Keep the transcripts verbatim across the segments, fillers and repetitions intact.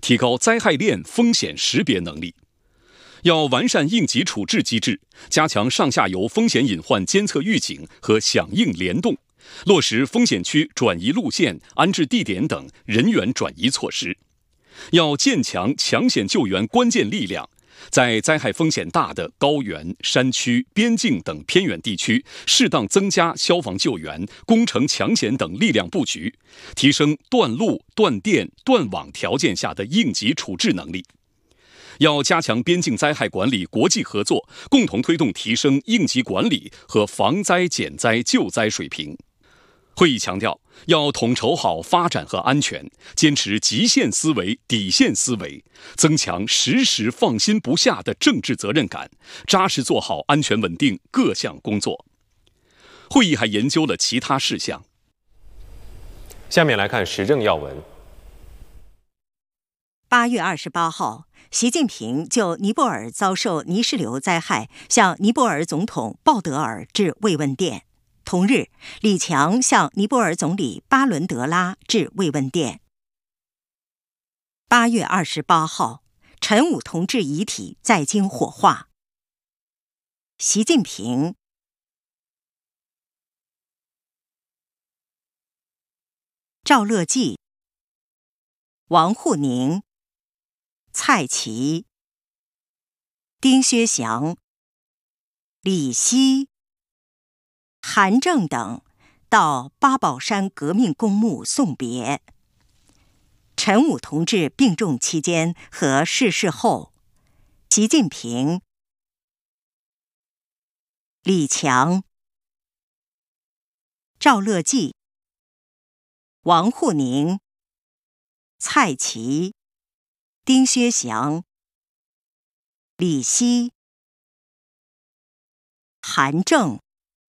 提高灾害链风险识别能力。要完善应急处置机制，加强上下游风险隐患监测预警和响应联动，落实风险区转移路线、安置地点等人员转移措施。要建强抢险救援关键力量，在灾害风险大的高原、山区、边境等偏远地区，适当增加消防救援、工程抢险等力量布局，提升断路、断电、断网条件下的应急处置能力。要加强边境灾害管理国际合作，共同推动提升应急管理和防灾减灾救灾水平。会议强调，要统筹好发展和安全，坚持极限思维、底线思维，增强时时放心不下的政治责任感，扎实做好安全稳定各项工作。会议还研究了其他事项。 下面来看时政要闻。 八月二十八号，习近平就尼泊尔遭受泥石流灾害向尼泊尔总统鲍德尔致慰问电。同日，李强向尼泊尔总理巴伦德拉致慰问电。八月二十八号，陈武同志遗体在京火化。习近平、赵乐际、王沪宁、蔡奇、丁薛祥、李希、韩正等到八宝山革命公墓送别。陈武同志病重期间和逝世后，习近平、李强、赵乐际、王沪宁、蔡奇、丁薛祥、李希、韩正、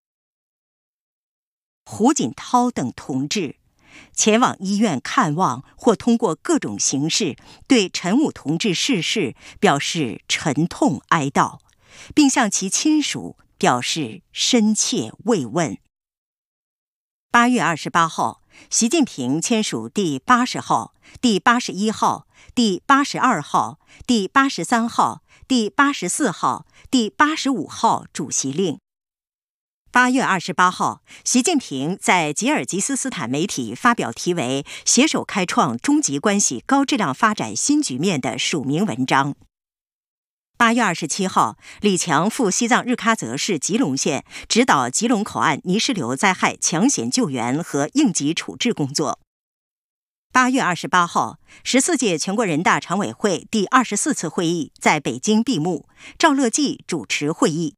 胡锦涛等同志前往医院看望，或通过各种形式对陈武同志逝世表示沉痛哀悼，并向其亲属表示深切慰问。八月二十八号，习近平签署第八十号、第八十一号、第八十二号、第八十三号、第八十四号、第八十五号主席令。八月二十八号，习近平在吉尔吉斯斯坦媒体发表题为《携手开创中吉关系高质量发展新局面》的署名文章。八月二十七号，李强赴西藏日喀则市吉隆县指导吉隆口岸泥石流灾害抢险救援和应急处置工作。八月二十八号，十四届全国人大常委会第二十四次会议在北京闭幕，赵乐际主持会议。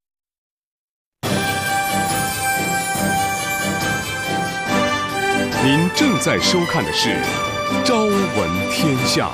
您正在收看的是《朝闻天下》。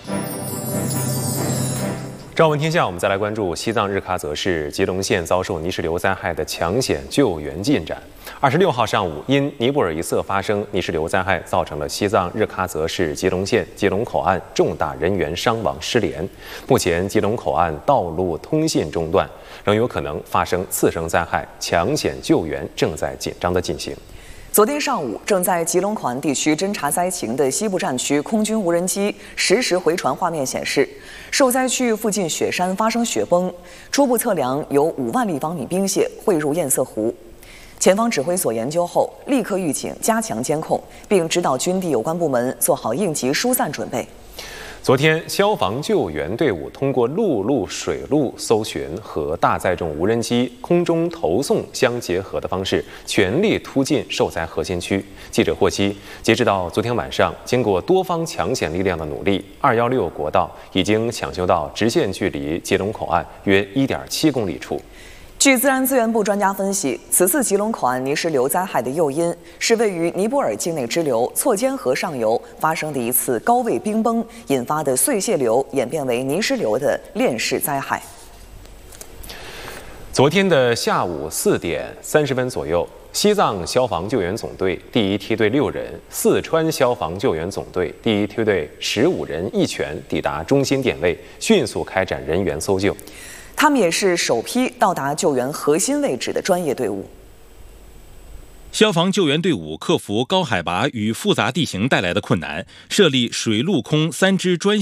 朝闻天下，我们再来关注西藏日喀则市吉隆县遭受泥石流灾害的抢险救援进展。二十六号上午，因尼泊尔一侧发生泥石流灾害，造成了西藏日喀则市吉隆县吉隆口岸重大人员伤亡失联。目前，吉隆口岸道路通信中断，仍有可能发生次生灾害，抢险救援正在紧张地进行。 昨天上午，正在吉隆口岸地区侦察灾情的西部战区空军无人机实时回传画面显示，受灾区域附近雪山发生雪崩，初步测量有五万立方米冰屑汇入堰塞湖。前方指挥所研究后，立刻预警加强监控，并指导军地有关部门做好应急疏散准备。 昨天，消防救援队伍通过陆路、水路搜寻和大载重无人机空中投送相结合的方式，全力突进受灾核心区。记者获悉，截止到昨天晚上，经过多方抢险力量的努力，二一六国道已经抢修到直线距离吉隆口岸约 一点七公里处。 据自然资源部专家分析，此次吉隆口岸泥石流灾害的诱因是位于尼泊尔境内支流错肩河上游发生的一次高位冰崩引发的碎屑流演变为泥石流的链式灾害。 昨天的下午四点三十分左右，西藏消防救援总队第一梯队六人，四川消防救援总队第一梯队十五人一全抵达中心点位，迅速开展人员搜救。 他们也是首批到达救援核心位置的专业队伍。 消防救援队伍克服高海拔与复杂地形带来的困难，设立水陆空三支专